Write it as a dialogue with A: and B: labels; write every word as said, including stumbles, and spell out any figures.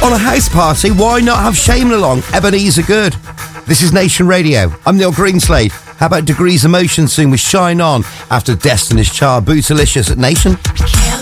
A: On a house party, why not have Shaman along? Ebenezer Good. This is Nation Radio. I'm Neil Greenslade. How about Degrees of Motion soon with Shine On after Destiny's Child? Bootylicious at Nation.